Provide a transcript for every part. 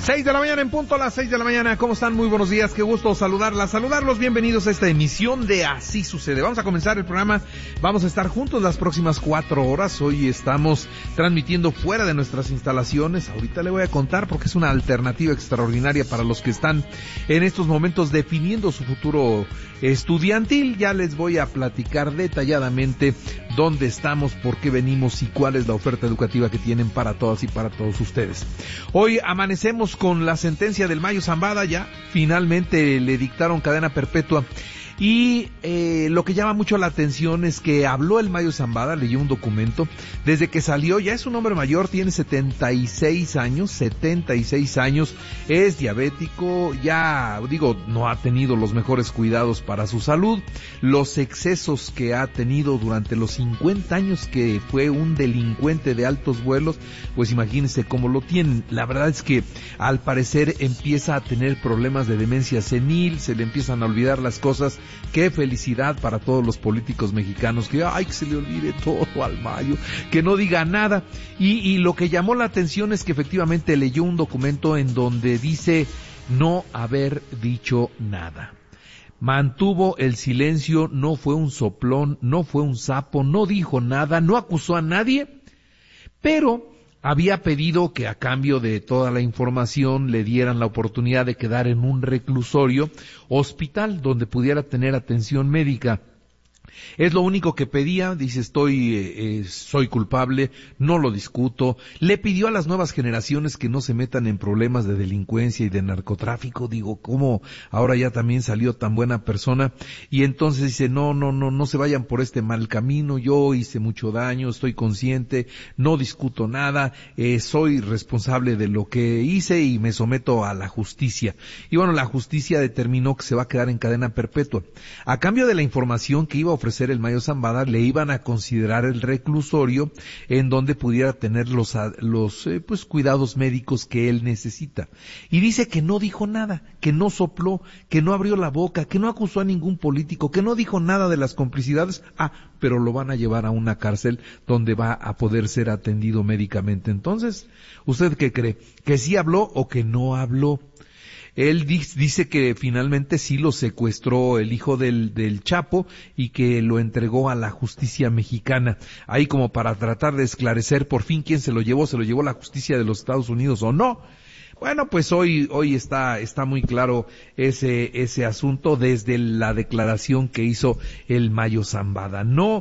6 de la mañana en punto, a las 6 de la mañana. ¿Cómo están? Muy buenos días, qué gusto saludarlos. Bienvenidos a esta emisión de Así Sucede. Vamos a comenzar el programa, vamos a estar juntos las próximas 4 horas. Hoy estamos transmitiendo fuera de nuestras instalaciones. Ahorita le voy a contar porque es una alternativa extraordinaria para los que están en estos momentos definiendo su futuro estudiantil. Ya les voy a platicar detalladamente dónde estamos, por qué venimos y cuál es la oferta educativa que tienen para todas y para todos ustedes. Hoy amanecemos con la sentencia del Mayo Zambada. Ya finalmente le dictaron cadena perpetua. Y lo que llama mucho la atención es que habló el Mayo Zambada, leyó un documento, desde que salió, ya es un hombre mayor, tiene 76 años, es diabético, ya no ha tenido los mejores cuidados para su salud, los excesos que ha tenido durante los 50 años que fue un delincuente de altos vuelos, pues imagínense cómo lo tienen. La verdad es que al parecer empieza a tener problemas de demencia senil, se le empiezan a olvidar las cosas. Qué felicidad para todos los políticos mexicanos, que se le olvide todo al Mayo, que no diga nada. Y lo que llamó la atención es que efectivamente leyó un documento en donde dice no haber dicho nada. Mantuvo el silencio, no fue un soplón, no fue un sapo, no dijo nada, no acusó a nadie, pero había pedido que a cambio de toda la información le dieran la oportunidad de quedar en un reclusorio hospital donde pudiera tener atención médica. Es lo único que pedía, dice, soy culpable, no lo discuto. Le pidió a las nuevas generaciones que no se metan en problemas de delincuencia y de narcotráfico. ¿Cómo ahora ya también salió tan buena persona? Y entonces dice, no se vayan por este mal camino, yo hice mucho daño, estoy consciente, no discuto nada, soy responsable de lo que hice y me someto a la justicia. Y bueno, la justicia determinó que se va a quedar en cadena perpetua. A cambio de la información que iba a ofrecer el Mayo Zambada, le iban a considerar el reclusorio en donde pudiera tener los cuidados médicos que él necesita. Y dice que no dijo nada, que no sopló, que no abrió la boca, que no acusó a ningún político, que no dijo nada de las complicidades. Pero lo van a llevar a una cárcel donde va a poder ser atendido médicamente. Entonces, ¿usted qué cree? ¿Que sí habló o que no habló? Él dice que finalmente sí lo secuestró el hijo del Chapo y que lo entregó a la justicia mexicana. Ahí como para tratar de esclarecer por fin quién se lo llevó la justicia de los Estados Unidos o no. Bueno, pues hoy está muy claro ese asunto desde la declaración que hizo el Mayo Zambada. No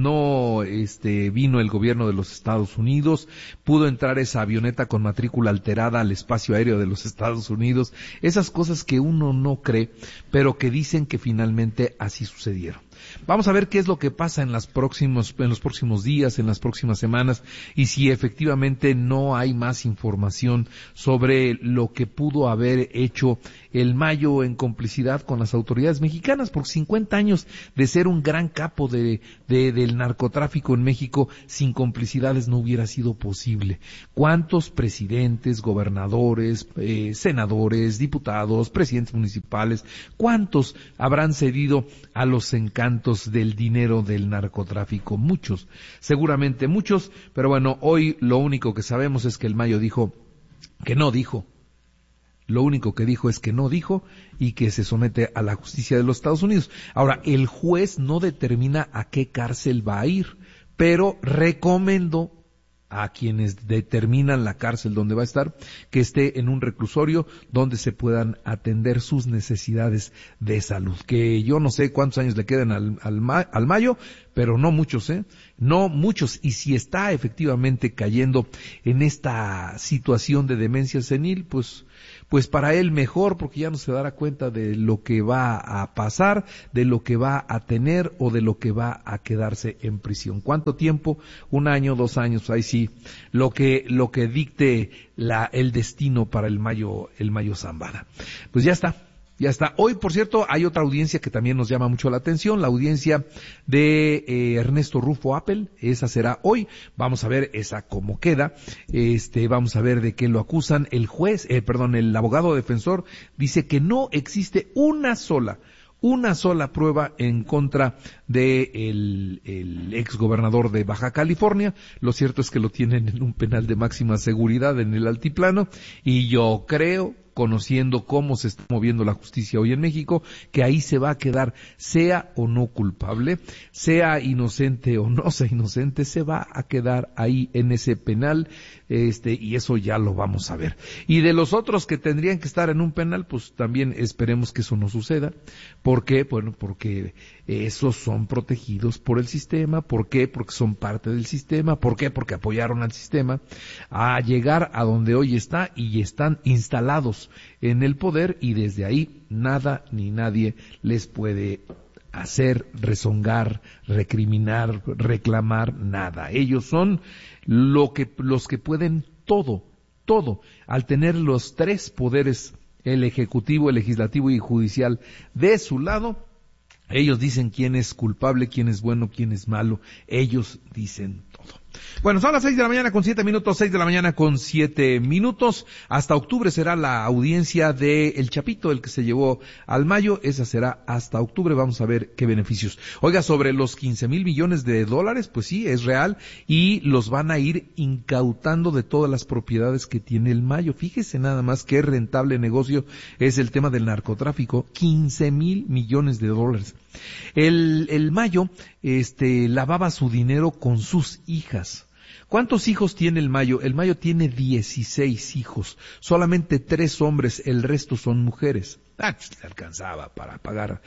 vino el gobierno de los Estados Unidos, pudo entrar esa avioneta con matrícula alterada al espacio aéreo de los Estados Unidos, esas cosas que uno no cree, pero que dicen que finalmente así sucedieron. Vamos a ver qué es lo que pasa en los próximos días, en las próximas semanas, y si efectivamente no hay más información sobre lo que pudo haber hecho el Mayo en complicidad con las autoridades mexicanas, por 50 años de ser un gran capo del narcotráfico en México, sin complicidades no hubiera sido posible. ¿Cuántos presidentes, gobernadores, senadores, diputados, presidentes municipales, cuántos habrán cedido a los encantos del dinero del narcotráfico? Muchos, seguramente muchos, pero bueno, hoy lo único que sabemos es que el Mayo dijo que no dijo. Lo único que dijo es que no dijo y que se somete a la justicia de los Estados Unidos. Ahora, el juez no determina a qué cárcel va a ir, pero recomendó a quienes determinan la cárcel donde va a estar, que esté en un reclusorio donde se puedan atender sus necesidades de salud. Que yo no sé cuántos años le quedan al Mayo, pero no muchos, no muchos. Y si está efectivamente cayendo en esta situación de demencia senil, pues para él mejor, porque ya no se dará cuenta de lo que va a pasar, de lo que va a tener o de lo que va a quedarse en prisión. ¿Cuánto tiempo? 1 año, 2 años, ahí sí, lo que dicte el destino para el Mayo Zambada. Pues ya está. Hoy, por cierto, hay otra audiencia que también nos llama mucho la atención, la audiencia de Ernesto Rufo Appel. Esa será hoy. Vamos a ver esa cómo queda. Vamos a ver de qué lo acusan. El abogado defensor dice que no existe una sola una sola prueba en contra de el ex gobernador de Baja California. Lo cierto es que lo tienen en un penal de máxima seguridad en el altiplano, y yo creo, conociendo cómo se está moviendo la justicia hoy en México, que ahí se va a quedar, sea o no culpable, sea inocente o no sea inocente, se va a quedar ahí en ese penal, y eso ya lo vamos a ver. Y de los otros que tendrían que estar en un penal, pues también esperemos que eso no suceda. ¿Por qué? Bueno, porque esos son protegidos por el sistema. ¿Por qué? Porque son parte del sistema. ¿Por qué? Porque apoyaron al sistema a llegar a donde hoy está, y están instalados en el poder, y desde ahí nada ni nadie les puede hacer rezongar, recriminar, reclamar nada. Ellos son los que pueden todo, al tener los tres poderes, el ejecutivo, el legislativo y judicial, de su lado. Ellos dicen quién es culpable, quién es bueno, quién es malo. Ellos dicen todo. Bueno, son las 6 de la mañana con 7 minutos, 6 de la mañana con 7 minutos. Hasta octubre será la audiencia de El Chapito, el que se llevó al Mayo. Esa será hasta octubre. Vamos a ver qué beneficios. Oiga, sobre los 15,000 millones de dólares, pues sí, es real, y los van a ir incautando de todas las propiedades que tiene el Mayo. Fíjese nada más qué rentable negocio es el tema del narcotráfico. 15,000 millones de dólares. El Mayo, lavaba su dinero con sus hijas. ¿Cuántos hijos tiene el Mayo? El Mayo tiene 16 hijos, solamente 3 hombres, el resto son mujeres. Pues le alcanzaba para pagar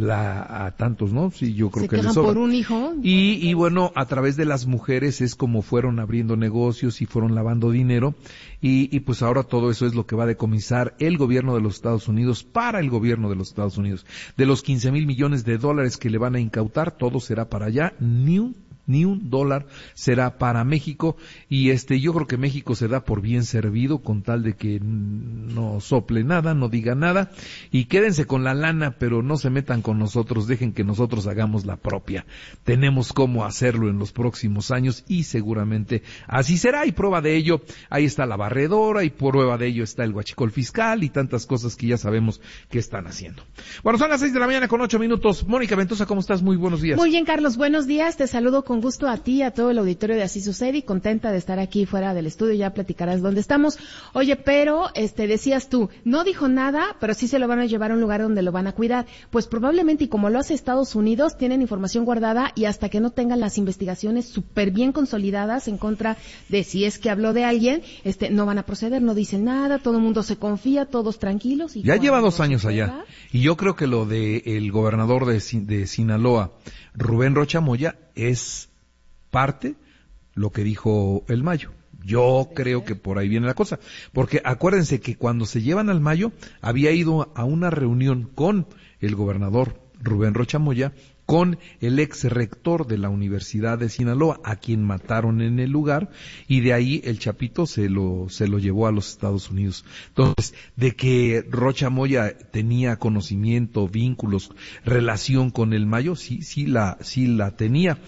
a tantos, ¿no? Sí, yo creo que les sobra. Por un hijo. Y bueno, a través de las mujeres es como fueron abriendo negocios y fueron lavando dinero, y pues ahora todo eso es lo que va a decomisar el gobierno de los Estados Unidos para el gobierno de los Estados Unidos. De los 15,000 millones de dólares que le van a incautar, todo será para allá, ni un dólar será para México, y yo creo que México se da por bien servido con tal de que no sople nada, no diga nada, y quédense con la lana, pero no se metan con nosotros, dejen que nosotros hagamos la propia. Tenemos cómo hacerlo en los próximos años, y seguramente así será, y prueba de ello, ahí está la barredora, y prueba de ello está el huachicol fiscal, y tantas cosas que ya sabemos que están haciendo. Bueno, son las 6 de la mañana con 8 minutos. Mónica Ventosa, ¿cómo estás? Muy buenos días. Muy bien, Carlos, buenos días, te saludo con gusto a ti, a todo el auditorio de Así Sucede, y contenta de estar aquí fuera del estudio. Ya platicarás dónde estamos. Oye, pero decías tú, no dijo nada, pero sí se lo van a llevar a un lugar donde lo van a cuidar. Pues probablemente, y como lo hace Estados Unidos, tienen información guardada, y hasta que no tengan las investigaciones súper bien consolidadas en contra de si es que habló de alguien, no van a proceder, no dicen nada, todo el mundo se confía, todos tranquilos. Y ya lleva 2 años allá, y yo creo que lo de el gobernador de Sinaloa, Rubén Rocha Moya, es parte lo que dijo el Mayo. Yo creo que por ahí viene la cosa, porque acuérdense que cuando se llevan al Mayo, había ido a una reunión con el gobernador Rubén Rocha Moya, con el ex rector de la Universidad de Sinaloa, a quien mataron en el lugar, y de ahí el Chapito se lo llevó a los Estados Unidos. Entonces, de que Rocha Moya tenía conocimiento, vínculos, relación con el Mayo, sí la tenía.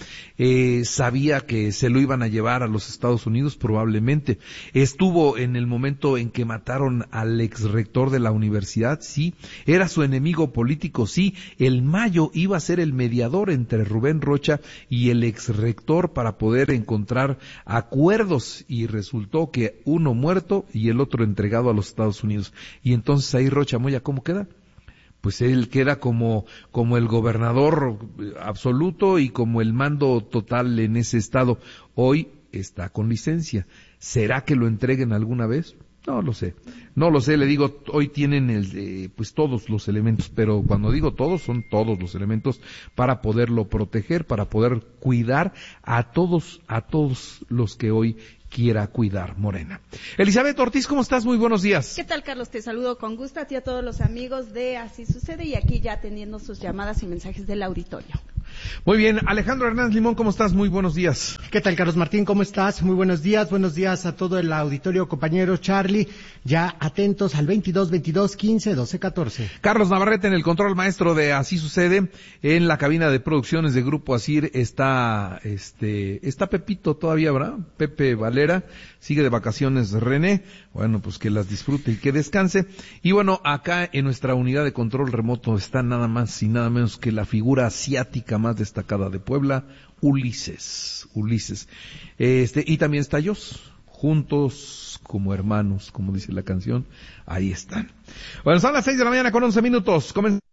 Sabía que se lo iban a llevar a los Estados Unidos, probablemente. Estuvo en el momento en que mataron al ex rector de la universidad, sí. Era su enemigo político, sí. El Mayo iba a ser el mediador entre Rubén Rocha y el ex rector para poder encontrar acuerdos, y resultó que uno muerto y el otro entregado a los Estados Unidos. Y entonces ahí Rocha Moya, ¿cómo queda? Pues él queda como el gobernador absoluto y como el mando total en ese estado. Hoy está con licencia. ¿Será que lo entreguen alguna vez? No lo sé, le digo, hoy tienen pues todos los elementos, pero cuando digo todos, son todos los elementos para poderlo proteger, para poder cuidar a todos los que hoy quiera cuidar Morena. Elizabeth Ortiz, ¿cómo estás? Muy buenos días. ¿Qué tal, Carlos? Te saludo con gusto a ti, a todos los amigos de Así Sucede, y aquí ya atendiendo sus llamadas y mensajes del auditorio. Muy bien, Alejandro Hernández Limón, ¿cómo estás? Muy buenos días. ¿Qué tal, Carlos Martín? ¿Cómo estás? Muy buenos días a todo el auditorio, compañero Charlie, ya atentos al 22-22-15-12-14. Carlos Navarrete en el control maestro de Así Sucede, en la cabina de producciones de Grupo Asir está Pepito todavía, ¿verdad? Pepe Valera, sigue de vacaciones René, bueno, pues que las disfrute y que descanse. Y bueno, acá en nuestra unidad de control remoto está nada más y nada menos que la figura asiática más destacada de Puebla, Ulises. Y también está Jos, juntos como hermanos, como dice la canción, ahí están. Bueno, son las 6:11 con 11 minutos.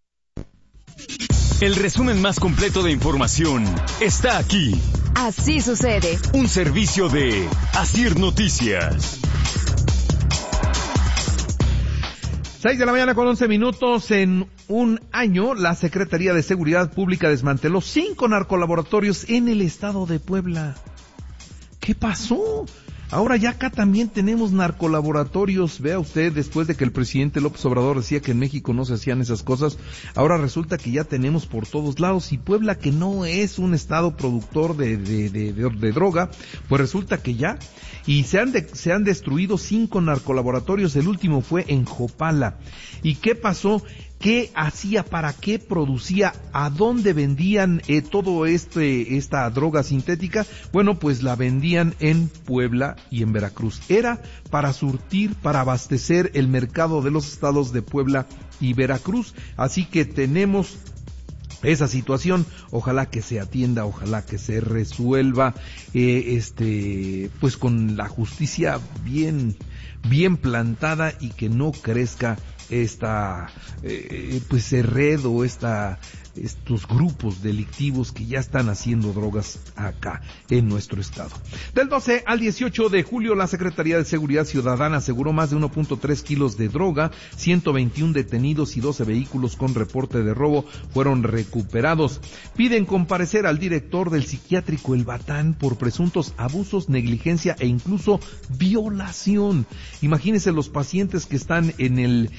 El resumen más completo de información está aquí. Así sucede. Un servicio de Asir Noticias. 6:11 con 11 minutos. En un año, la Secretaría de Seguridad Pública desmanteló 5 narcolaboratorios en el estado de Puebla. ¿Qué pasó? Ahora ya acá también tenemos narcolaboratorios. Vea usted, después de que el presidente López Obrador decía que en México no se hacían esas cosas, ahora resulta que ya tenemos por todos lados. Y Puebla, que no es un estado productor de droga, pues resulta que ya. Y se han destruido 5 narcolaboratorios. El último fue en Jopala. ¿Y qué pasó? ¿Qué hacía? ¿Para qué producía? ¿A dónde vendían esta droga sintética? Bueno, pues la vendían en Puebla y en Veracruz. Era para surtir, para abastecer el mercado de los estados de Puebla y Veracruz. Así que tenemos esa situación, ojalá que se atienda, ojalá que se resuelva, pues con la justicia bien plantada y que no crezca red o estos grupos delictivos que ya están haciendo drogas acá en nuestro estado. Del 12 al 18 de julio, la Secretaría de Seguridad Ciudadana aseguró más de 1.3 kilos de droga, 121 detenidos y 12 vehículos con reporte de robo fueron recuperados. Piden comparecer al director del psiquiátrico El Batán por presuntos abusos, negligencia e incluso violación. Imagínense los pacientes que están en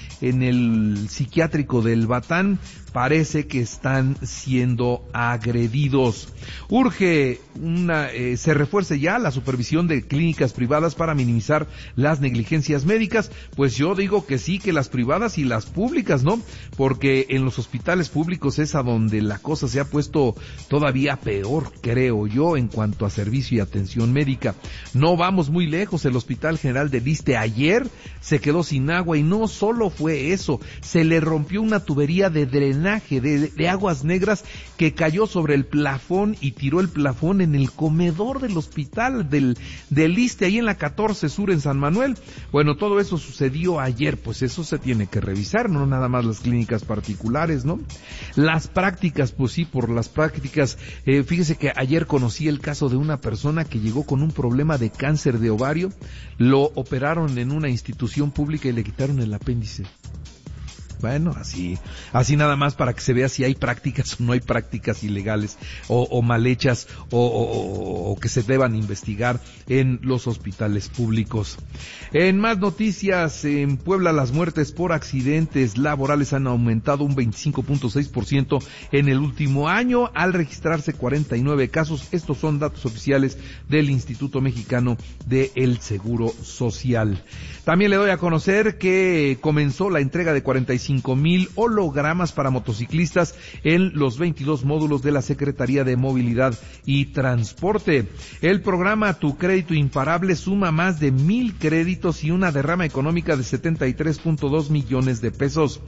el psiquiátrico del Batán, parece que están siendo agredidos. Urge se refuerce ya la supervisión de clínicas privadas para minimizar las negligencias médicas. Pues yo digo que sí, que las privadas y las públicas, ¿no? Porque en los hospitales públicos es a donde la cosa se ha puesto todavía peor, creo yo, en cuanto a servicio y atención médica. No vamos muy lejos, el Hospital General del Iste ayer se quedó sin agua y no solo fue eso, se le rompió una tubería de drenaje de aguas negras que cayó sobre el plafón y tiró el plafón en el comedor del hospital del Iste, ahí en la 14 Sur en San Manuel. Bueno, todo eso sucedió ayer, pues eso se tiene que revisar, no nada más las clínicas particulares, ¿no? Las prácticas, pues sí, por las prácticas, fíjese que ayer conocí el caso de una persona que llegó con un problema de cáncer de ovario, lo operaron en una institución pública y le quitaron el apéndice. Bueno, así nada más para que se vea si hay prácticas o no hay prácticas ilegales o mal hechas o que se deban investigar en los hospitales públicos. En más noticias, en Puebla las muertes por accidentes laborales han aumentado un 25.6% en el último año al registrarse 49 casos. Estos son datos oficiales del Instituto Mexicano del Seguro Social. También le doy a conocer que comenzó la entrega de 45,000 hologramas para motociclistas en los 22 módulos de la Secretaría de Movilidad y Transporte. El programa Tu Crédito Imparable suma más de 1,000 créditos y una derrama económica de 73.2 millones de pesos.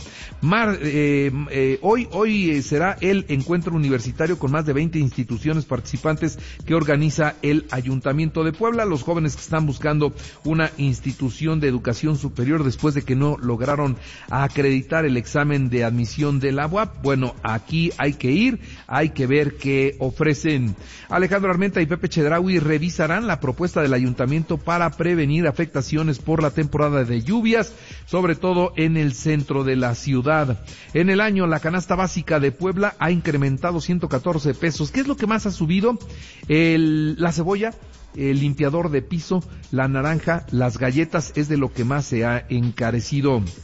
Hoy será el encuentro universitario con más de 20 instituciones participantes que organiza el Ayuntamiento de Puebla. Los jóvenes que están buscando una institución de educación superior después de que no lograron acreditar el examen de admisión de la UAP. Bueno, aquí hay que ir, hay que ver qué ofrecen. Alejandro Armenta y Pepe Chedraui revisarán la propuesta del ayuntamiento para prevenir afectaciones por la temporada de lluvias, sobre todo en el centro de la ciudad. En el año, la canasta básica de Puebla ha incrementado 114 pesos. ¿Qué es lo que más ha subido? La cebolla, el limpiador de piso, la naranja, las galletas es de lo que más se ha encarecido.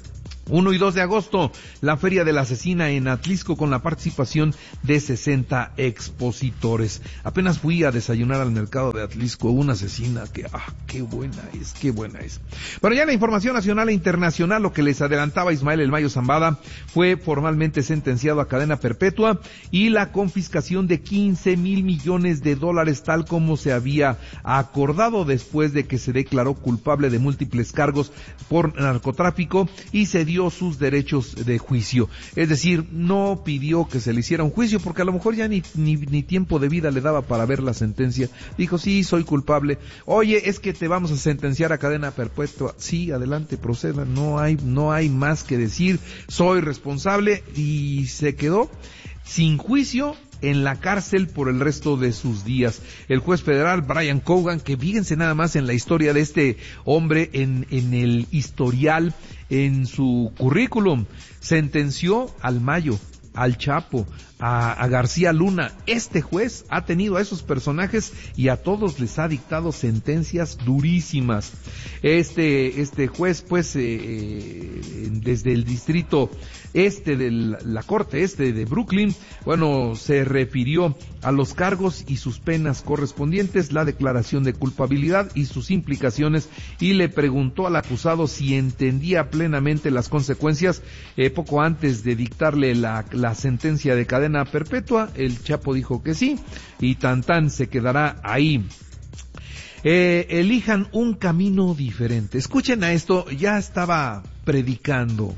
1 y 2 de agosto, la Feria de la Asesina en Atlisco con la participación de 60 expositores. Apenas fui a desayunar al mercado de Atlisco, una asesina que, qué buena es. Bueno, ya la información nacional e internacional, lo que les adelantaba Ismael El Mayo Zambada, fue formalmente sentenciado a cadena perpetua y la confiscación de 15,000 millones de dólares, tal como se había acordado después de que se declaró culpable de múltiples cargos por narcotráfico y se dio sus derechos de juicio. Es decir, no pidió que se le hiciera un juicio porque a lo mejor ya ni tiempo de vida le daba para ver la sentencia. Dijo, sí, soy culpable. Oye, es que te vamos a sentenciar a cadena perpetua. Sí, adelante, proceda. No hay más que decir. Soy responsable, y se quedó sin juicio en la cárcel por el resto de sus días. El juez federal Brian Cogan, que fíjense nada más en la historia de este hombre, en el historial, en su currículum, sentenció al Mayo, al Chapo, a García Luna. Este juez ha tenido a esos personajes y a todos les ha dictado sentencias durísimas. Este juez, pues, desde el distrito de la corte de Brooklyn, bueno, se refirió a los cargos y sus penas correspondientes, la declaración de culpabilidad y sus implicaciones, y le preguntó al acusado si entendía plenamente las consecuencias. Poco antes de dictarle la sentencia de cadena perpetua, el Chapo dijo que sí, y tan se quedará ahí. Elijan un camino diferente. Escuchen a esto, ya estaba predicando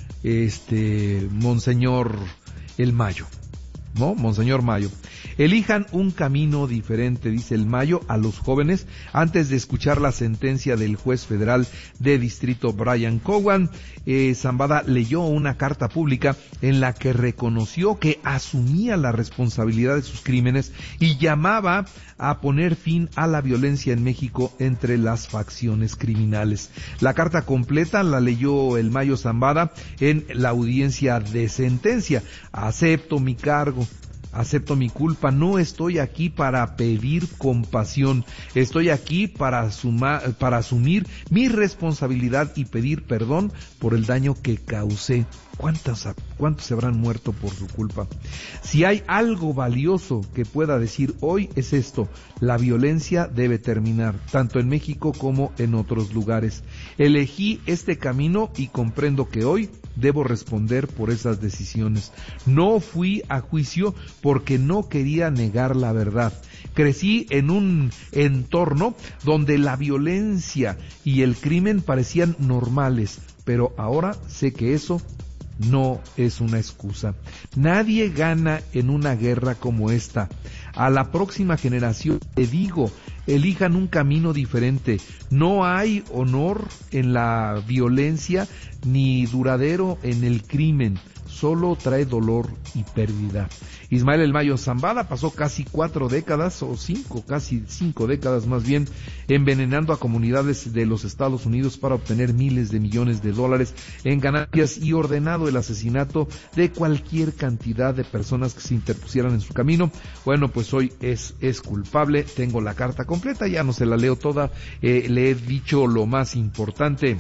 Monseñor El Mayo, ¿no? Monseñor Mayo. Elijan un camino diferente, dice el Mayo a los jóvenes, antes de escuchar la sentencia del juez federal de distrito Brian Cogan. Zambada leyó una carta pública en la que reconoció que asumía la responsabilidad de sus crímenes y llamaba a poner fin a la violencia en México entre las facciones criminales. La carta completa la leyó el Mayo Zambada en la audiencia de sentencia. Acepto mi cargo, acepto mi culpa, no estoy aquí para pedir compasión, estoy aquí para asumir mi responsabilidad y pedir perdón por el daño que causé. ¿Cuántos se habrán muerto por su culpa? Si hay algo valioso que pueda decir hoy es esto: la violencia debe terminar, tanto en México como en otros lugares. Elegí este camino y comprendo que hoy debo responder por esas decisiones. No fui a juicio porque no quería negar la verdad. Crecí en un entorno donde la violencia y el crimen parecían normales, pero ahora sé que eso no es una excusa. Nadie gana en una guerra como esta. A la próxima generación le digo, elijan un camino diferente. No hay honor en la violencia ni duradero en el crimen. Solo trae dolor y pérdida. Ismael El Mayo Zambada pasó casi 4 décadas, o casi 5 décadas más bien, envenenando a comunidades de los Estados Unidos para obtener miles de millones de dólares en ganancias, y ordenado el asesinato de cualquier cantidad de personas que se interpusieran en su camino. Bueno, pues hoy es culpable. Tengo la carta completa, ya no se la leo toda, le he dicho lo más importante.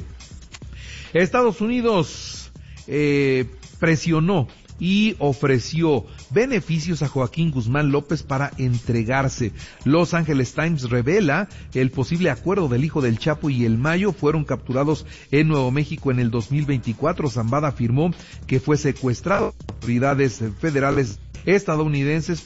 Estados Unidos presionó y ofreció beneficios a Joaquín Guzmán López para entregarse. Los Angeles Times revela el posible acuerdo del hijo del Chapo y el Mayo fueron capturados en Nuevo México en el 2024. Zambada afirmó que fue secuestrado. Autoridades federales estadounidenses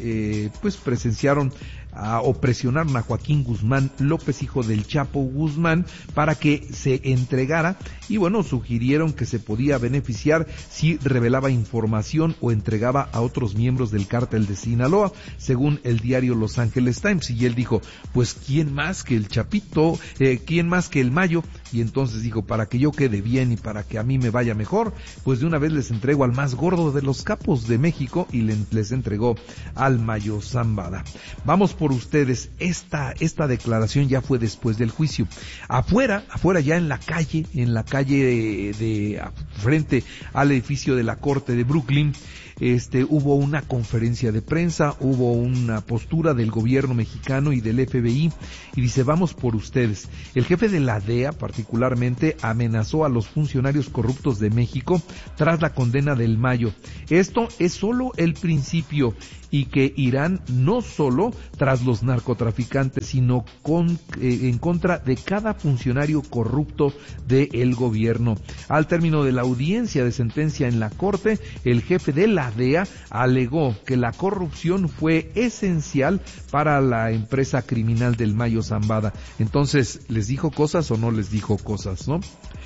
presenciaron o presionaron a Joaquín Guzmán López, hijo del Chapo Guzmán, para que se entregara, y bueno, sugirieron que se podía beneficiar si revelaba información o entregaba a otros miembros del cártel de Sinaloa, según el diario Los Angeles Times. Y él dijo, pues ¿quién más que el Chapito? ¿Quién más que el Mayo? Y entonces dijo, para que yo quede bien y para que a mí me vaya mejor, pues de una vez les entrego al más gordo de los capos de México, y les entregó al Mayo Zambada. Vamos por ustedes, esta declaración ya fue después del juicio. Afuera ya en la calle de frente al edificio de la corte de Brooklyn, hubo una conferencia de prensa, hubo una postura del gobierno mexicano y del FBI, y dice, vamos por ustedes. El jefe de la DEA, particularmente, amenazó a los funcionarios corruptos de México tras la condena del Mayo. Esto es solo el principio, y que irán no solo tras los narcotraficantes, sino en contra de cada funcionario corrupto del gobierno. Al término de la audiencia de sentencia en la Corte, el jefe de la DEA alegó que la corrupción fue esencial para la empresa criminal del Mayo Zambada. Entonces, ¿les dijo cosas o no les dijo cosas, no?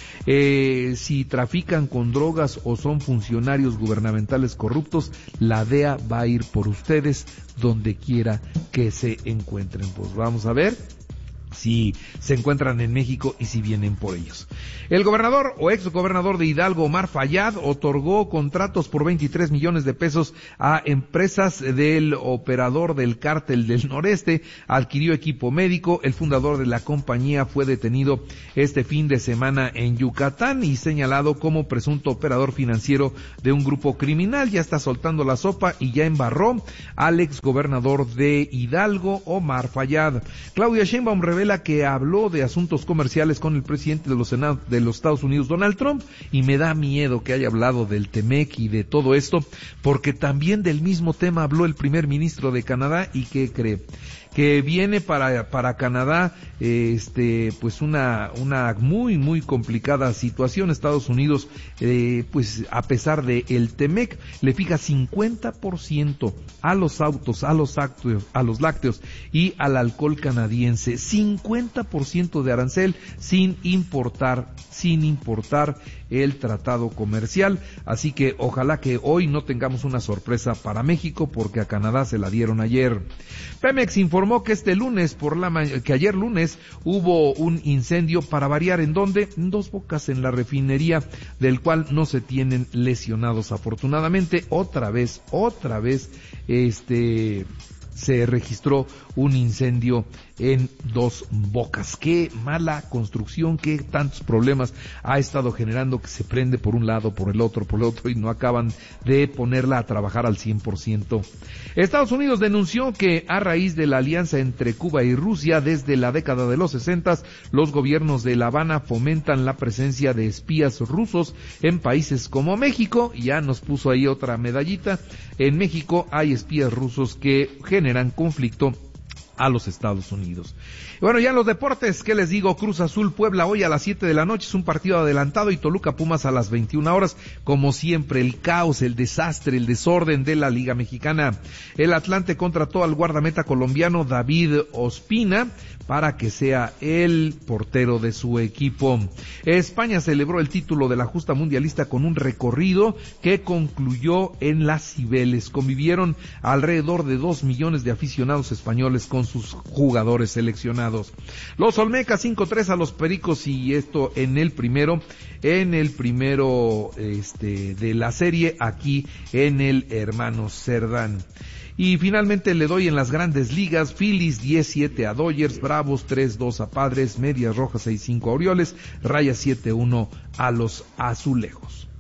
Si trafican con drogas o son funcionarios gubernamentales corruptos, la DEA va a ir por ustedes donde quiera que se encuentren. Pues vamos a ver si se encuentran en México y si vienen por ellos. El gobernador o ex gobernador de Hidalgo, Omar Fayad, otorgó contratos por 23 millones de pesos a empresas del operador del cártel del Noreste, adquirió equipo médico. El fundador de la compañía fue detenido este fin de semana en Yucatán y señalado como presunto operador financiero de un grupo criminal. Ya está soltando la sopa y ya embarró al ex gobernador de Hidalgo, Omar Fayad. Claudia Sheinbaum revela que habló de asuntos comerciales con el presidente de los Estados Unidos, Donald Trump, y me da miedo que haya hablado del TEMEC y de todo esto, porque también del mismo tema habló el primer ministro de Canadá. ¿Y qué cree? Que viene para Canadá pues una muy complicada situación. Estados Unidos pues a pesar de el TEMEC le fija 50% a los autos, a los lácteos y al alcohol canadiense, 50% de arancel sin importar el tratado comercial. Así que ojalá que hoy no tengamos una sorpresa para México, porque a Canadá se la dieron ayer. Pemex informó que ayer lunes hubo un incendio, para variar, ¿en dónde? En Dos Bocas, en la refinería, del cual no se tienen lesionados afortunadamente. Otra vez se registró un incendio en Dos Bocas. Qué mala construcción, qué tantos problemas ha estado generando, que se prende por un lado, por el otro y no acaban de ponerla a trabajar al 100%. Estados Unidos denunció que a raíz de la alianza entre Cuba y Rusia desde la década de los 60, los gobiernos de La Habana fomentan la presencia de espías rusos en países como México. Ya nos puso ahí otra medallita. En México hay espías rusos que generan conflicto a los Estados Unidos. Bueno, ya en los deportes, ¿qué les digo? Cruz Azul Puebla hoy a las 7 de la noche, es un partido adelantado, y Toluca Pumas a las 21 horas. Como siempre, el caos, el desastre, el desorden de la Liga Mexicana. El Atlante contrató al guardameta colombiano David Ospina para que sea el portero de su equipo. España celebró el título de la justa mundialista con un recorrido que concluyó en Las Cibeles. Convivieron alrededor de 2 millones de aficionados españoles con sus jugadores seleccionados. Los Olmecas 5-3 a los Pericos, y esto en el primero de la serie aquí en el Hermanos Cerdán. Y finalmente le doy en las Grandes Ligas: Phillies 10-7 a Dodgers, Bravos 3-2 a Padres, Medias Rojas 6-5 a Orioles, Rayas 7-1 a los Azulejos.